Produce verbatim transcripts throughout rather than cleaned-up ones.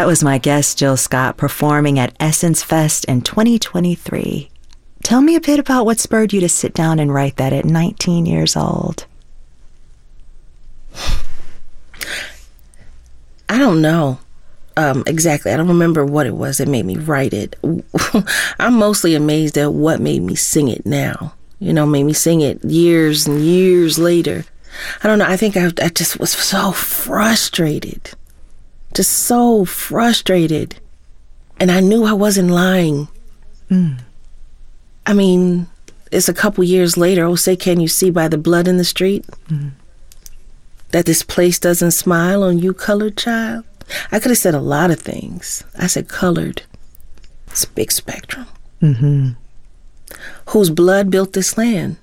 That was my guest, Jill Scott, performing at Essence Fest in twenty twenty-three. Tell me a bit about what spurred you to sit down and write that at nineteen years old. I don't know um, exactly. I don't remember what it was that made me write it. I'm mostly amazed at what made me sing it now. You know, made me sing it years and years later. I don't know. I think I, I just was so frustrated. Just so frustrated. And I knew I wasn't lying. Mm. I mean, it's a couple years later. Oh, say, can you see by the blood in the street? Mm. That this place doesn't smile on you, colored child? I could have said a lot of things. I said colored. It's a big spectrum. Mm-hmm. Whose blood built this land?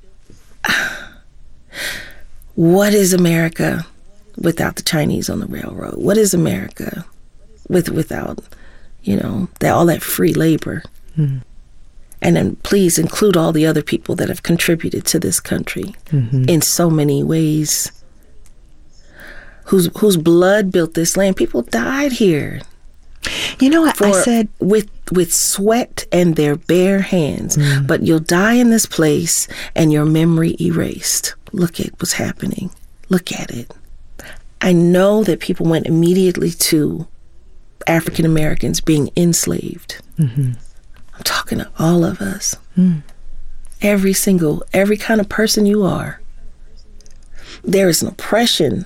What is America without the Chinese on the railroad? What is America with without, you know, that all that free labor? Mm-hmm. And then please include all the other people that have contributed to this country mm-hmm. in so many ways. Whose whose blood built this land? People died here. You know, I, I said with with sweat and their bare hands. Mm. But you'll die in this place and your memory erased. Look at what's happening. Look at it. I know that people went immediately to African Americans being enslaved. Mm-hmm. I'm talking to all of us. Mm. Every single, every kind of person you are. There is an oppression.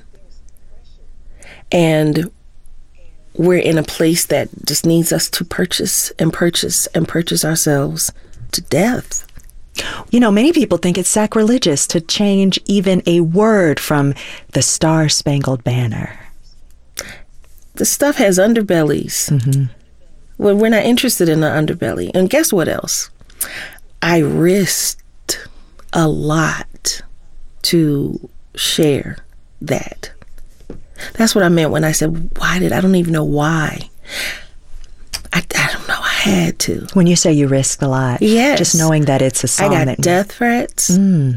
And we're in a place that just needs us to purchase and purchase and purchase ourselves to death. You know, many people think it's sacrilegious to change even a word from the Star-Spangled Banner. The stuff has underbellies. Mm-hmm. Well, we're not interested in the underbelly. And guess what else? I risked a lot to share that. That's what I meant when I said, why did I don't even know why. I, I don't know. I had to. When you say you risked a lot, yes. Just knowing that it's a song. I got that death threats, mm.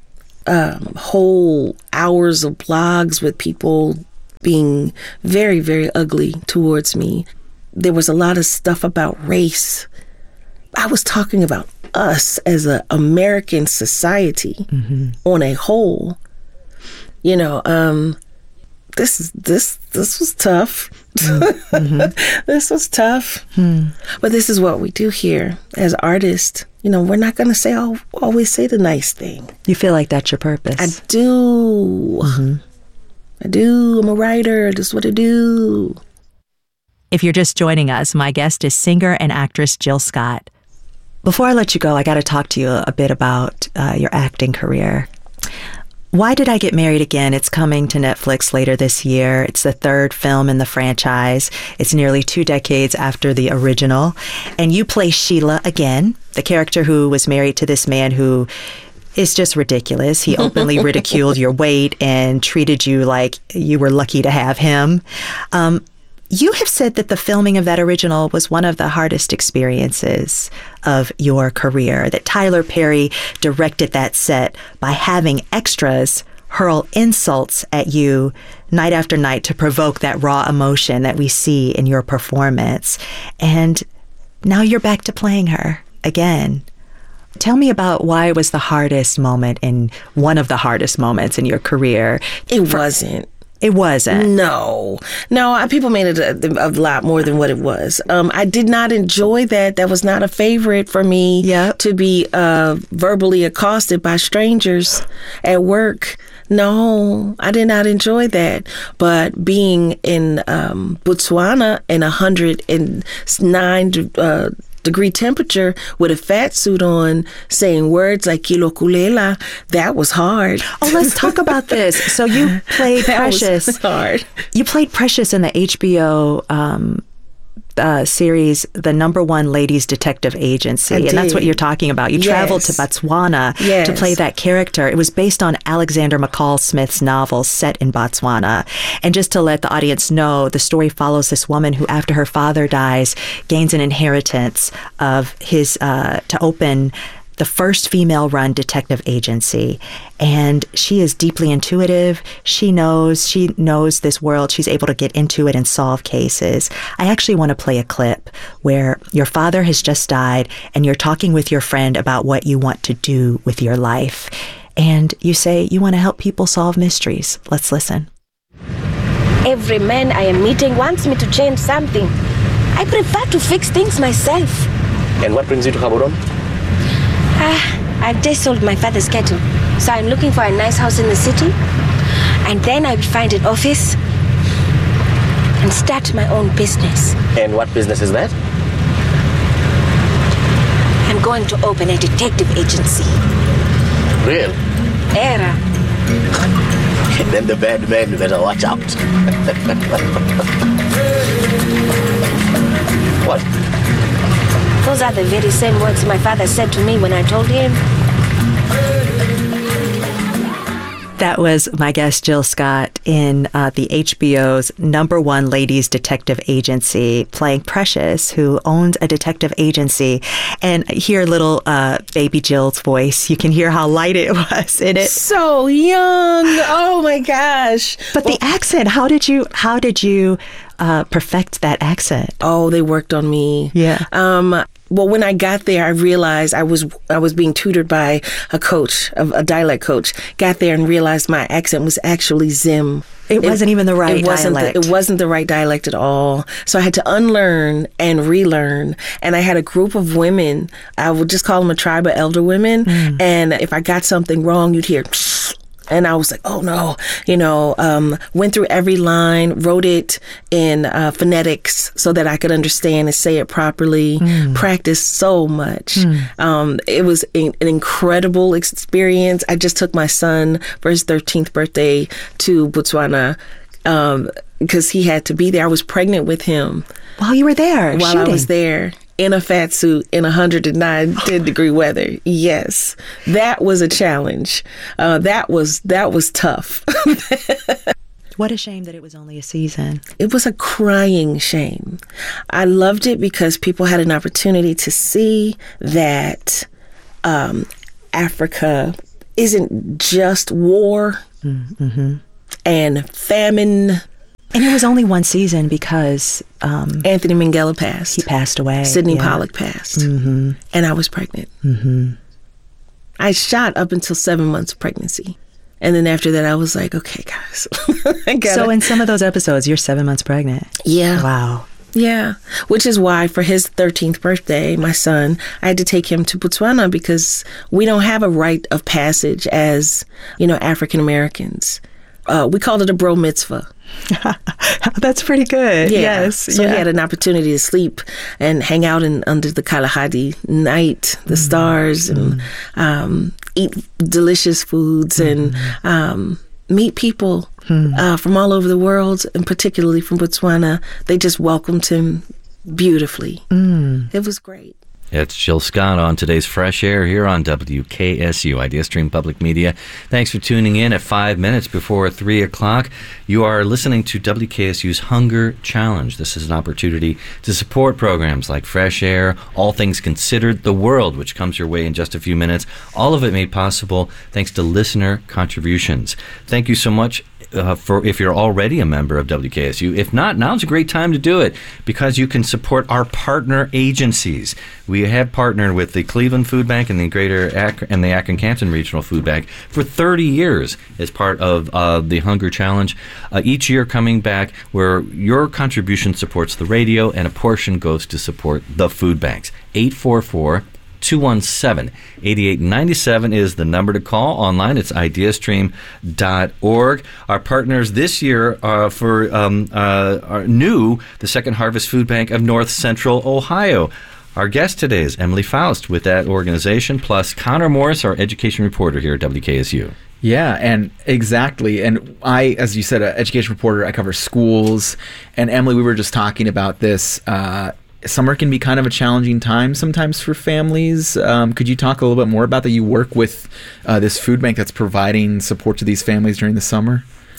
um, whole hours of blogs with people being very, very ugly towards me. There was a lot of stuff about race. I was talking about us as an American society mm-hmm. on a whole. You know, um, this this this was tough. Mm-hmm. This was tough. Hmm. But this is what we do here as artists. You know, we're not going to say oh, always say the nice thing. You feel like that's your purpose. I do. Mm-hmm. I do. I'm a writer. That's what I do. If you're just joining us, my guest is singer and actress Jill Scott. Before I let you go, I got to talk to you a bit about uh, your acting career. Why Did I Get Married Again? It's coming to Netflix later this year. It's the third film in the franchise. It's nearly two decades after the original. And you play Sheila again, the character who was married to this man who is just ridiculous. He openly ridiculed your weight and treated you like you were lucky to have him. Um, You have said that the filming of that original was one of the hardest experiences of your career, that Tyler Perry directed that set by having extras hurl insults at you night after night to provoke that raw emotion that we see in your performance. And now you're back to playing her again. Tell me about why it was the hardest moment in one of the hardest moments in your career. It For- wasn't. It wasn't. No. No, people made it a, a lot more than what it was. Um, I did not enjoy that. That was not a favorite for me yep. to be uh, verbally accosted by strangers at work. No, I did not enjoy that. But being in um, Botswana in one hundred nine uh, degree temperature with a fat suit on, saying words like Kilo Kulela, that was hard. Oh, let's talk about this. So you played that Precious. Was hard. You played Precious in the H B O um, uh, series, The Number One Ladies Detective Agency. I and did. That's what you're talking about. You yes. traveled to Botswana yes. to play that character. It was based on Alexander McCall Smith's novel set in Botswana. And just to let the audience know, the story follows this woman who, after her father dies, gains an inheritance of his, uh, to open the first female-run detective agency, and she is deeply intuitive. She knows, she knows this world. She's able to get into it and solve cases. I actually want to play a clip where your father has just died, and you're talking with your friend about what you want to do with your life. And you say you want to help people solve mysteries. Let's listen. Every man I am meeting wants me to change something. I prefer to fix things myself. And what brings you to Gaborone? Ah, I've just sold my father's cattle, so I'm looking for a nice house in the city, and then I will find an office and start my own business. And what business is that? I'm going to open a detective agency. Real? Era. Then the bad men better watch out. What? Those are the very same words my father said to me when I told him. That was my guest, Jill Scott, in uh, the H B O's number one ladies detective agency, playing Precious, who owns a detective agency. And hear little uh, baby Jill's voice. You can hear how light it was in it. So young. Oh my gosh. But well, the accent, how did you, how did you uh, perfect that accent? Oh, they worked on me. Yeah. Um, well, when I got there, I realized I was I was being tutored by a coach, a, a dialect coach. Got there and realized my accent was actually Zim. It, it wasn't even the right it wasn't dialect. The, it wasn't the right dialect at all. So I had to unlearn and relearn. And I had a group of women. I would just call them a tribe of elder women. Mm. And if I got something wrong, you'd hear... And I was like, oh no, you know, um, went through every line, wrote it in uh, phonetics so that I could understand and say it properly, mm. practiced so much. Mm. Um, it was a, an incredible experience. I just took my son for his thirteenth birthday to Botswana um, because he had to be there. I was pregnant with him. While you were there, While shooting. I was there. In a fat suit in one hundred nine, ten degree weather. Yes, that was a challenge. Uh, that was that was tough. What a shame that it was only a season. It was a crying shame. I loved it because people had an opportunity to see that um, Africa isn't just war mm-hmm. and famine. And it was only one season because... Um, Anthony Minghella passed. He passed away. Sidney yeah. Pollack passed. Mm-hmm. And I was pregnant. Mm-hmm. I shot up until seven months of pregnancy. And then after that, I was like, okay, guys. I gotta... So in some of those episodes, you're seven months pregnant. Yeah. Wow. Yeah. Which is why for his thirteenth birthday, my son, I had to take him to Botswana because we don't have a rite of passage as, you know, African Americans. Uh, we called it a bro mitzvah. That's pretty good. Yeah. Yes. So yeah. he had an opportunity to sleep and hang out in under the Kalahari night, the mm. stars, and mm. um, eat delicious foods mm. and um, meet people mm. uh, from all over the world, and particularly from Botswana. They just welcomed him beautifully. Mm. It was great. It's Jill Scott on today's Fresh Air here on W K S U, Idea Stream Public Media. Thanks for tuning in at five minutes before three o'clock. You are listening to W K S U's Hunger Challenge. This is an opportunity to support programs like Fresh Air, All Things Considered, The World, which comes your way in just a few minutes. All of it made possible thanks to listener contributions. Thank you so much. Uh, for if you're already a member of W K S U. If not, now's a great time to do it because you can support our partner agencies. We have partnered with the Cleveland Food Bank and the Greater Ac- and the Akron-Canton Regional Food Bank for thirty years as part of uh, the Hunger Challenge. Uh, each year coming back where your contribution supports the radio and a portion goes to support the food banks. eight four four, two one seven, eight eight nine seven is the number to call. Online, it's ideastream dot org. Our partners this year uh, for um, uh, are new, the Second Harvest Food Bank of North Central Ohio. Our guest today is Emily Faust with that organization, plus Connor Morris, our education reporter here at W K S U. Yeah, and exactly. And I, as you said, an education reporter, I cover schools. And Emily, we were just talking about this. Uh, Summer can be kind of a challenging time sometimes for families. Um, could you talk a little bit more about that? You work with uh, this food bank that's providing support to these families during the summer?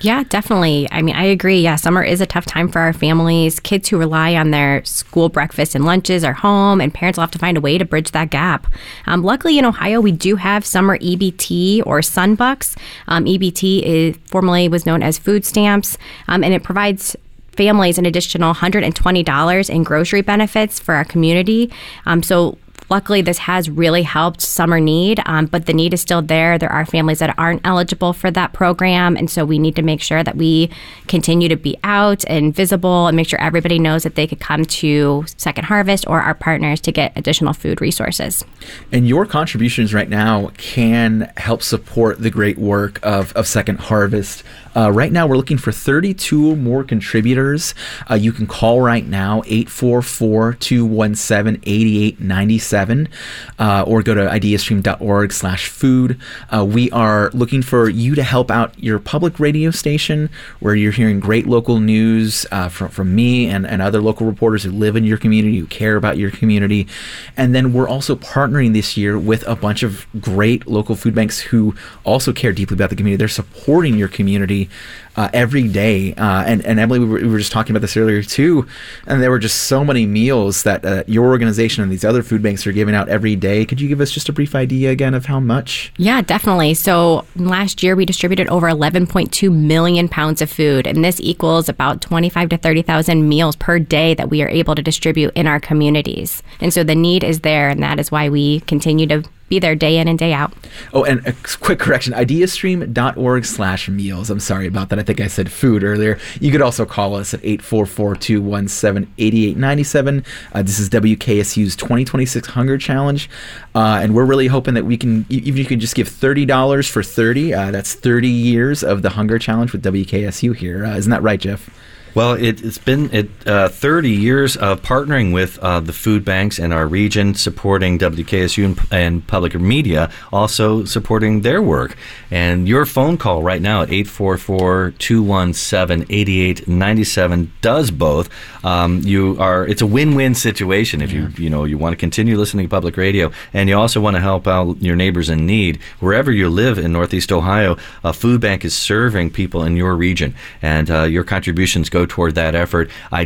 Yeah, definitely. I mean, I agree. Yeah, summer is a tough time for our families. Kids who rely on their school breakfasts and lunches are home, and parents will have to find a way to bridge that gap. Um, luckily, in Ohio, we do have summer E B T or Sunbucks. Um, E B T is formerly was known as food stamps, um, and it provides families an additional one hundred twenty dollars in grocery benefits for our community. Um, so luckily, this has really helped summer need, um, but the need is still there. There are families that aren't eligible for that program, and so we need to make sure that we continue to be out and visible and make sure everybody knows that they could come to Second Harvest or our partners to get additional food resources. And your contributions right now can help support the great work of, of Second Harvest. Uh, right now, we're looking for thirty-two more contributors. Uh, you can call right now, eight four four, two one seven, eight eight nine seven, uh, or go to ideastream.org slash food. Uh, we are looking for you to help out your public radio station where you're hearing great local news uh, from, from me and, and other local reporters who live in your community, who care about your community. And then we're also partnering this year with a bunch of great local food banks who also care deeply about the community. They're supporting your community Uh, every day. Uh, and, and Emily, we were, we were just talking about this earlier too. And there were just so many meals that uh, your organization and these other food banks are giving out every day. Could you give us just a brief idea again of how much? Yeah, definitely. So last year we distributed over eleven point two million pounds of food. And this equals about twenty-five to thirty thousand meals per day that we are able to distribute in our communities. And so the need is there. And that is why we continue to be there day in and day out. Oh, and a quick correction, ideastream.org slash meals. I'm sorry about that. I think I said food earlier. You could also call us at eight four four, two one seven, eight eight nine seven. Uh, this is W K S U's twenty twenty-six Hunger Challenge. Uh, and we're really hoping that we can, even if you can just give thirty dollars for thirty, uh, that's thirty years of the Hunger Challenge with W K S U here. Uh, isn't that right, Jeff? Well, it, it's been it, uh, thirty years of partnering with uh, the food banks in our region, supporting W K S U and, and public media, also supporting their work. And your phone call right now at eight four four, two one seven, eight eight nine seven does both. Um, you are it's a win-win situation if you you know you want to continue listening to public radio, and you also want to help out your neighbors in need. Wherever you live in Northeast Ohio, a food bank is serving people in your region, and uh, your contributions go toward that effort.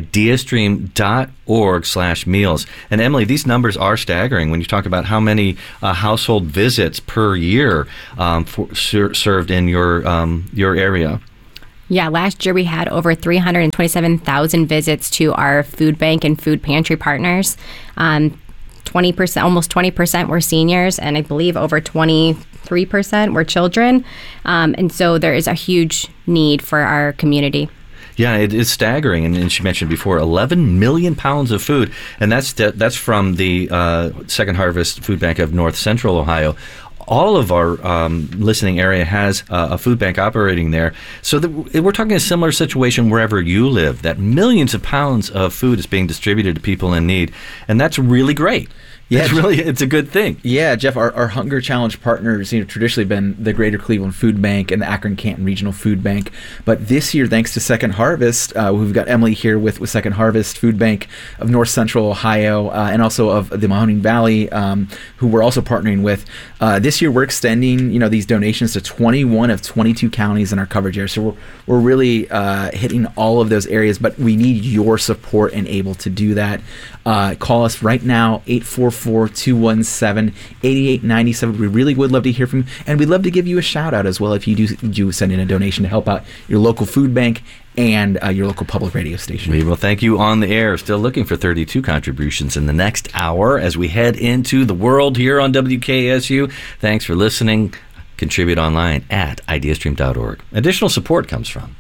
ideastream.org slash meals. And Emily, these numbers are staggering when you talk about how many uh, household visits per year um, for, ser- served in your um, your area. Yeah, last year we had over three hundred twenty-seven thousand visits to our food bank and food pantry partners. Um, twenty percent, almost twenty percent were seniors, and I believe over twenty-three percent were children. Um, and so there is a huge need for our community. Yeah, it is staggering, and, and she mentioned before, eleven million pounds of food, and that's that's from the uh, Second Harvest Food Bank of North Central Ohio. All of our um, listening area has uh, a food bank operating there, so that we're talking a similar situation wherever you live. That millions of pounds of food is being distributed to people in need, and that's really great. Yeah, it's really it's a good thing. Yeah, Jeff, our, our Hunger Challenge partners, you know, traditionally been the Greater Cleveland Food Bank and the Akron-Canton Regional Food Bank. But this year, thanks to Second Harvest, uh, we've got Emily here with, with Second Harvest Food Bank of North Central Ohio uh, and also of the Mahoning Valley, um, who we're also partnering with. Uh, this year, we're extending, you know, these donations to twenty-one of twenty-two counties in our coverage area. So we're we're really uh, hitting all of those areas, but we need your support and able to do that. Uh, call us right now, eight four four, two one seven, eight eight nine seven. We really would love to hear from you, and we'd love to give you a shout out as well if you do, do send in a donation to help out your local food bank and uh, your local public radio station. We will thank you on the air. Still looking for thirty-two contributions in the next hour as we head into the world here on W K S U. Thanks for listening. Contribute online at ideastream dot org. Additional support comes from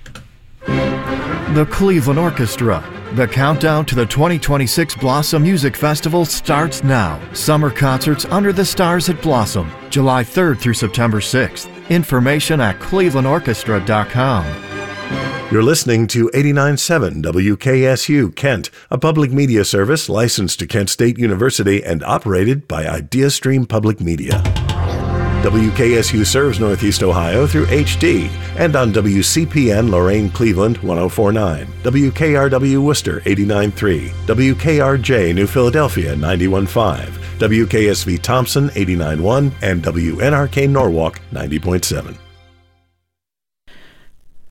the Cleveland Orchestra. The countdown to the twenty twenty-six Blossom Music Festival starts now. Summer concerts under the stars at Blossom, July third through September sixth. Information at cleveland orchestra dot com. You're listening to eighty-nine point seven W K S U Kent, a public media service licensed to Kent State University and operated by IdeaStream Public Media. W K S U serves Northeast Ohio through H D and on W C P N Lorain Cleveland one oh four point nine, W K R W Worcester eighty-nine point three, W K R J New Philadelphia ninety-one point five, W K S V Thompson eighty-nine point one, and W N R K Norwalk ninety point seven.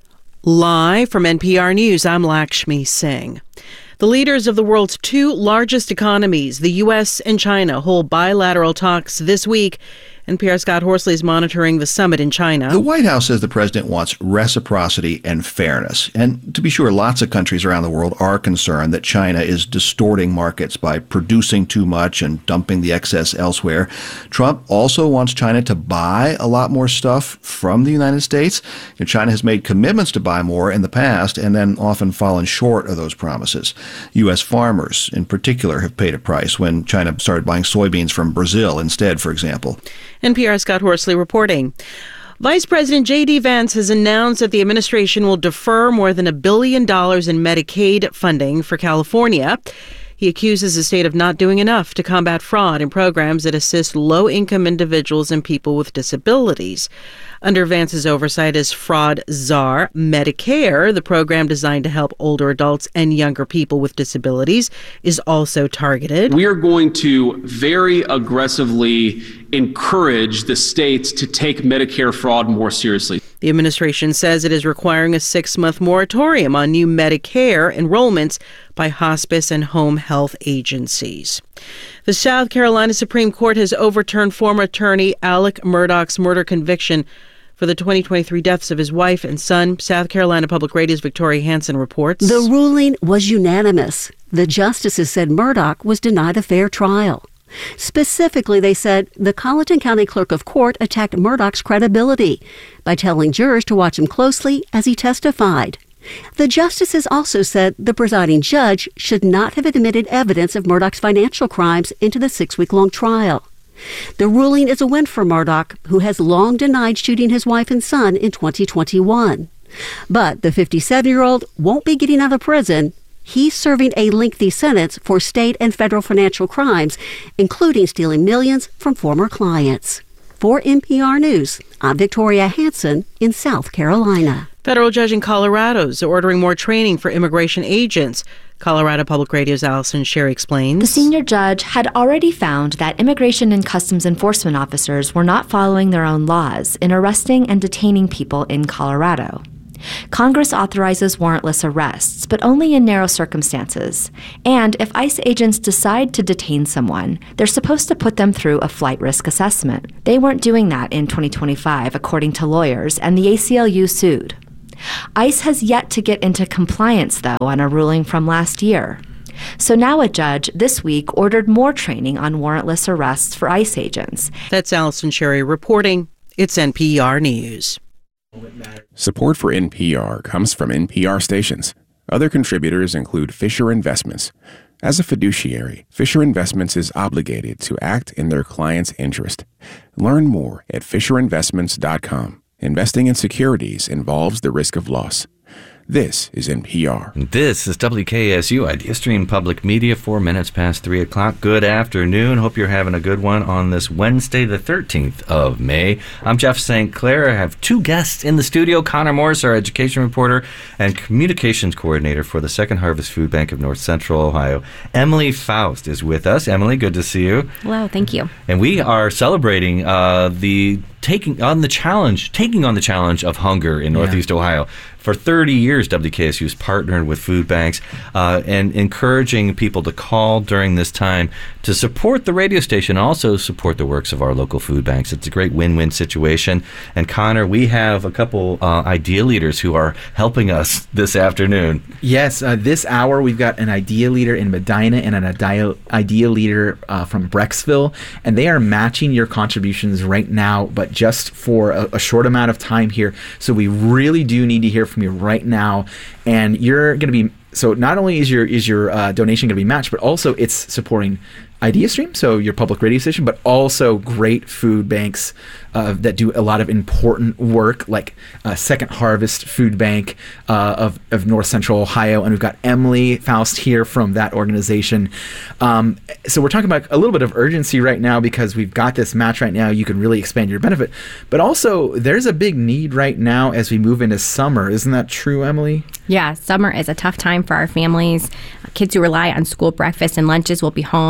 Live from N P R News, I'm Lakshmi Singh. The leaders of the world's two largest economies, the U S and China, hold bilateral talks this week. N P R's Scott Horsley is monitoring the summit in China. The White House says the president wants reciprocity and fairness. And to be sure, lots of countries around the world are concerned that China is distorting markets by producing too much and dumping the excess elsewhere. Trump also wants China to buy a lot more stuff from the United States. You know, China has made commitments to buy more in the past and then often fallen short of those promises. U S farmers, in particular, have paid a price when China started buying soybeans from Brazil instead, for example. N P R's Scott Horsley reporting. Vice President J D. Vance has announced that the administration will defer more than a billion dollars in Medicaid funding for California. He accuses the state of not doing enough to combat fraud in programs that assist low-income individuals and people with disabilities. Under Vance's oversight as fraud czar, Medicare, the program designed to help older adults and younger people with disabilities, is also targeted. We are going to very aggressively encourage the states to take Medicare fraud more seriously. The administration says it is requiring a six-month moratorium on new Medicare enrollments by hospice and home health agencies. The South Carolina Supreme Court has overturned former attorney Alec Murdaugh's murder conviction for the twenty twenty-three deaths of his wife and son. South Carolina Public Radio's Victoria Hansen reports. The ruling was unanimous. The justices said Murdaugh was denied a fair trial. Specifically, they said the Colleton County Clerk of Court attacked Murdaugh's credibility by telling jurors to watch him closely as he testified. The justices also said the presiding judge should not have admitted evidence of Murdaugh's financial crimes into the six-week-long trial. The ruling is a win for Murdaugh, who has long denied shooting his wife and son in twenty twenty-one. But the fifty-seven-year-old won't be getting out of prison. He's serving a lengthy sentence for state and federal financial crimes, including stealing millions from former clients. For N P R News, I'm Victoria Hansen in South Carolina. Federal judge in Colorado is ordering more training for immigration agents. Colorado Public Radio's Allison Sherry explains. The senior judge had already found that immigration and customs enforcement officers were not following their own laws in arresting and detaining people in Colorado. Congress authorizes warrantless arrests, but only in narrow circumstances. And if ICE agents decide to detain someone, they're supposed to put them through a flight risk assessment. They weren't doing that in twenty twenty-five, according to lawyers, and the A C L U sued. ICE has yet to get into compliance, though, on a ruling from last year. So now a judge this week ordered more training on warrantless arrests for ICE agents. That's Allison Sherry reporting. It's N P R News. Support for N P R comes from N P R stations. Other contributors include Fisher Investments. As a fiduciary, Fisher Investments is obligated to act in their client's interest. Learn more at fisher investments dot com. Investing in securities involves the risk of loss. This is N P R. This is W K S U, Idea Stream Public Media, four minutes past three o'clock. Good afternoon. Hope you're having a good one on this Wednesday, the thirteenth of May. I'm Jeff Saint Clair. I have two guests in the studio. Connor Morris, our education reporter and communications coordinator for the Second Harvest Food Bank of North Central Ohio. Emily Faust is with us. Emily, good to see you. Hello, thank you. And we are celebrating uh, the taking on the challenge, taking on the challenge of hunger in Northeast yeah. Ohio. For thirty years, W K S U has partnered with food banks uh, and encouraging people to call during this time to support the radio station and also support the works of our local food banks. It's a great win-win situation. And Connor, we have a couple uh, idea leaders who are helping us this afternoon. Yes, uh, this hour we've got an idea leader in Medina and an idea, idea leader uh, from Brecksville, and they are matching your contributions right now, but just for a, a short amount of time here. So we really do need to hear from you right now, and you're going to be so not only is your is your uh, donation going to be matched, but also it's supporting Idea Stream, so your public radio station, but also great food banks uh, that do a lot of important work, like uh, Second Harvest Food Bank uh, of, of North Central Ohio, and we've got Emily Faust here from that organization. Um, so we're talking about a little bit of urgency right now because we've got this match right now. You can really expand your benefit, but also there's a big need right now as we move into summer. Isn't that true, Emily? Yeah, summer is a tough time for our families. Kids who rely on school breakfast and lunches will be home, and parents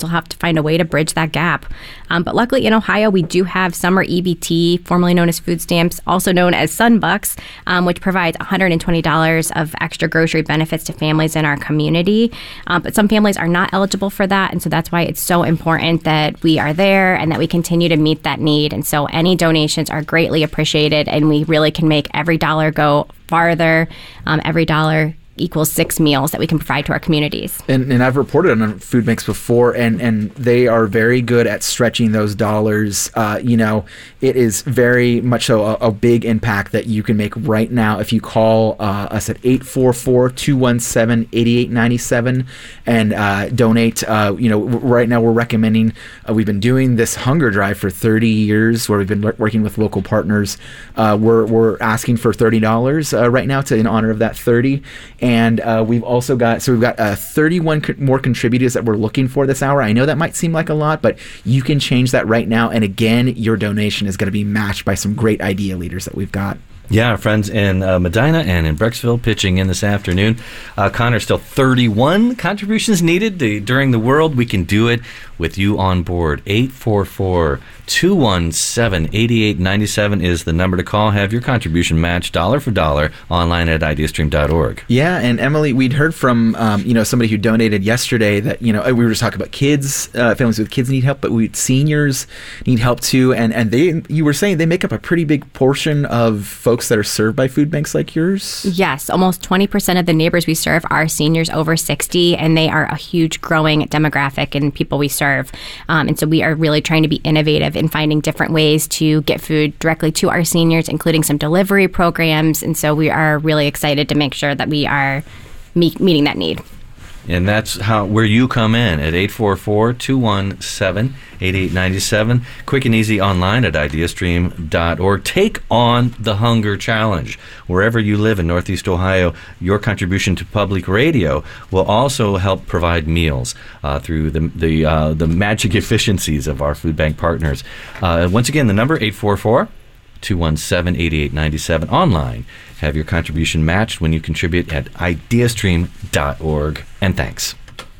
parents will have to find a way to bridge that gap. Um, but luckily in Ohio, we do have summer E B T, formerly known as food stamps, also known as Sunbucks, um, which provides one hundred twenty dollars of extra grocery benefits to families in our community. Um, but some families are not eligible for that. And so that's why it's so important that we are there and that we continue to meet that need. And so any donations are greatly appreciated, and we really can make every dollar go farther. Um, every dollar equals six meals that we can provide to our communities. And, and I've reported on food banks before, and, and they are very good at stretching those dollars. Uh, you know, it is very much so a, a big impact that you can make right now if you call uh, us at eight four four, two one seven, eight eight nine seven and uh, donate. Uh, you know, right now we're recommending, uh, we've been doing this hunger drive for thirty years where we've been l- working with local partners. Uh, we're, we're asking for thirty dollars uh, right now to in honor of that thirty. And uh, we've also got, so we've got uh, thirty-one co- more contributors that we're looking for this hour. I know that might seem like a lot, but you can change that right now. And again, your donation is going to be matched by some great idea leaders that we've got. Yeah, our friends in uh, Medina and in Brecksville pitching in this afternoon. Uh, Connor, still thirty-one contributions needed to, during the world. We can do it with you on board. eight four four, two one seven, eight eight nine seven is the number to call. Have your contribution matched dollar for dollar online at ideastream dot org. Yeah, and Emily, we'd heard from um, you know somebody who donated yesterday that you know we were just talking about kids, uh, families with kids need help, but we seniors need help too, and and they you were saying they make up a pretty big portion of folks that are served by food banks like yours? Yes, almost twenty percent of the neighbors we serve are seniors over sixty, and they are a huge growing demographic in people we serve. Um, and so we are really trying to be innovative in finding different ways to get food directly to our seniors, including some delivery programs. And so we are really excited to make sure that we are me- meeting that need. And that's how where you come in at eight four four, two one seven, eight eight nine seven. Quick and easy online at ideastream dot org. Take on the Hunger Challenge. Wherever you live in Northeast Ohio, your contribution to public radio will also help provide meals uh, through the the, uh, the magic efficiencies of our food bank partners. Uh, once again, the number eight four four, two one seven, eight eight nine seven. Online. Have your contribution matched when you contribute at ideastream dot org. And thanks.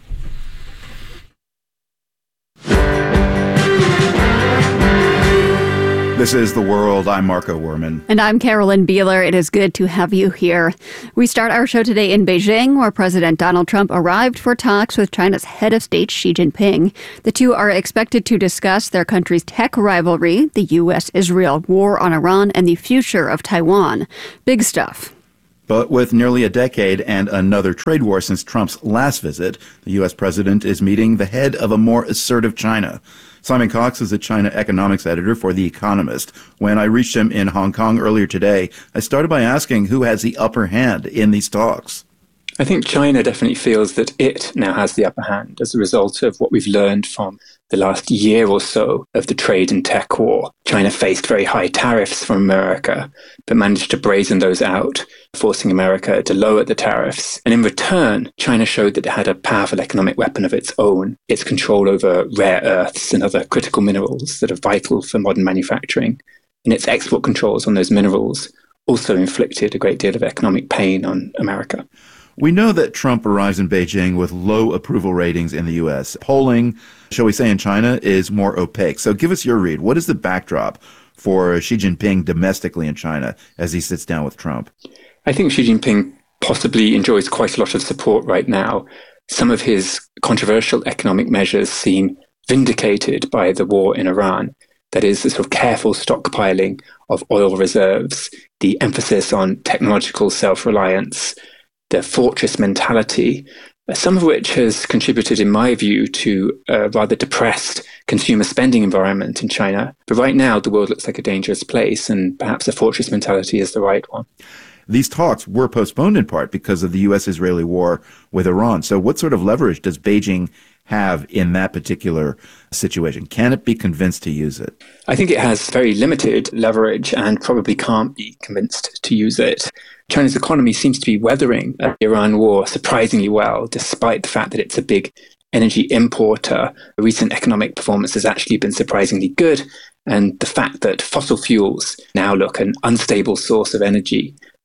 This is The World. I'm Marco Werman. And I'm Carolyn Beeler. It is good to have you here. We start our show today in Beijing, where President Donald Trump arrived for talks with China's head of state, Xi Jinping. The two are expected to discuss their country's tech rivalry, the U S Israel war on Iran, and the future of Taiwan. Big stuff. But with nearly a decade and another trade war since Trump's last visit, the U S president is meeting the head of a more assertive China. Simon Cox is a China economics editor for The Economist. When I reached him in Hong Kong earlier today, I started by asking who has the upper hand in these talks. I think China definitely feels that it now has the upper hand as a result of what we've learned from the last year or so of the trade and tech war. China faced very high tariffs from America, but managed to brazen those out, forcing America to lower the tariffs. And in return, China showed that it had a powerful economic weapon of its own, its control over rare earths and other critical minerals that are vital for modern manufacturing. And its export controls on those minerals also inflicted a great deal of economic pain on America. We know that Trump arrives in Beijing with low approval ratings in the U S. Polling, shall we say, in China is more opaque. So give us your read. What is the backdrop for Xi Jinping domestically in China as he sits down with Trump? I think Xi Jinping possibly enjoys quite a lot of support right now. Some of his controversial economic measures seem vindicated by the war in Iran. That is, the sort of careful stockpiling of oil reserves, the emphasis on technological self-reliance, the fortress mentality, some of which has contributed, in my view, to a rather depressed consumer spending environment in China. But right now, the world looks like a dangerous place, and perhaps a fortress mentality is the right one. These talks were postponed in part because of the U S-Israeli war with Iran. So what sort of leverage does Beijing have in that particular situation? Can it be convinced to use it? I think it has very limited leverage and probably can't be convinced to use it. China's economy seems to be weathering the Iran war surprisingly well, despite the fact that it's a big energy importer. Recent economic performance has actually been surprisingly good, and the fact that fossil fuels now look an unstable source of energy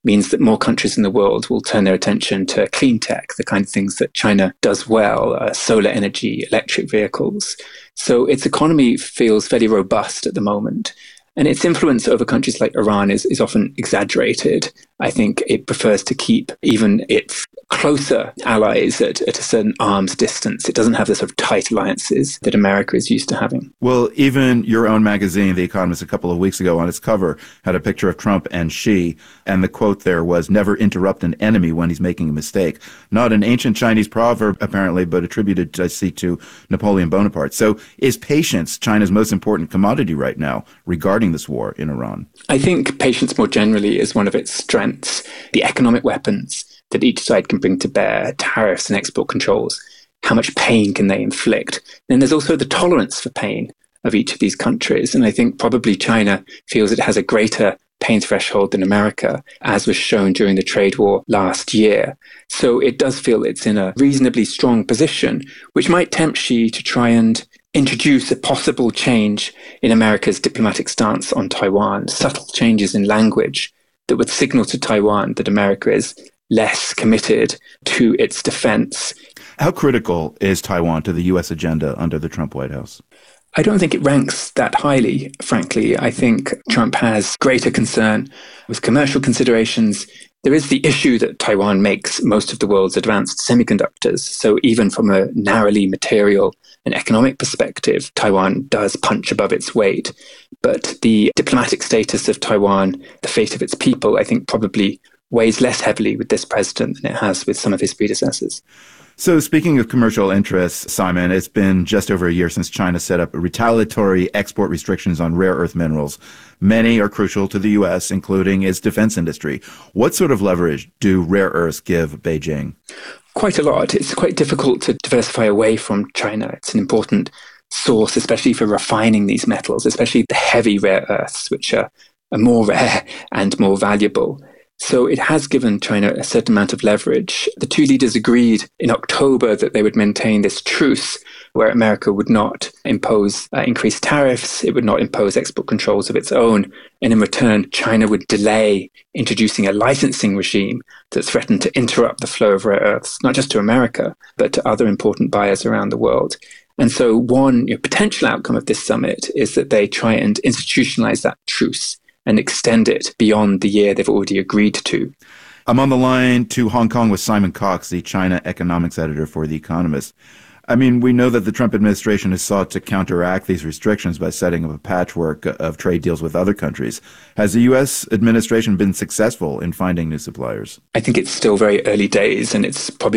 means that more countries in the world will turn their attention to clean tech, the kind of things that China does well, uh, solar energy, electric vehicles. So its economy feels fairly robust at the moment. And its influence over countries like Iran is, is often exaggerated. I think it prefers to keep even its closer allies at, at a certain arm's distance. It doesn't have the sort of tight alliances that America is used to having. Well, even your own magazine, The Economist, a couple of weeks ago on its cover had a picture of Trump and Xi, and the quote there was, "Never interrupt an enemy when he's making a mistake." Not an ancient Chinese proverb, apparently, but attributed, I see, to Napoleon Bonaparte. So is patience China's most important commodity right now regarding this war in Iran? I think patience more generally is one of its strengths. The economic weapons that each side can bring to bear, tariffs and export controls, how much pain can they inflict? Then there's also the tolerance for pain of each of these countries. And I think probably China feels it has a greater pain threshold than America, as was shown during the trade war last year. So it does feel it's in a reasonably strong position, which might tempt Xi to try and introduce a possible change in America's diplomatic stance on Taiwan, subtle changes in language that would signal to Taiwan that America is less committed to its defense. How critical is Taiwan to the U S agenda under the Trump White House? I don't think it ranks that highly, frankly. I think Trump has greater concern with commercial considerations. There is the issue that Taiwan makes most of the world's advanced semiconductors. So even from a narrowly material and economic perspective, Taiwan does punch above its weight. But the diplomatic status of Taiwan, the fate of its people, I think probably weighs less heavily with this president than it has with some of his predecessors. So speaking of commercial interests, Simon, it's been just over a year since China set up retaliatory export restrictions on rare earth minerals. Many are crucial to the U S, including its defense industry. What sort of leverage do rare earths give Beijing? Quite a lot. It's quite difficult to diversify away from China. It's an important source, especially for refining these metals, especially the heavy rare earths, which are, are more rare and more valuable. So it has given China a certain amount of leverage. The two leaders agreed in October that they would maintain this truce where America would not impose uh, increased tariffs, it would not impose export controls of its own, and in return, China would delay introducing a licensing regime that threatened to interrupt the flow of rare earths, not just to America, but to other important buyers around the world. And so one you know, potential outcome of this summit is that they try and institutionalize that truce and extend it beyond the year they've already agreed to. I'm on the line to Hong Kong with Simon Cox, the China economics editor for The Economist. I mean, we know that the Trump administration has sought to counteract these restrictions by setting up a patchwork of trade deals with other countries. Has the U S administration been successful in finding new suppliers? I think it's still very early days, and it's probably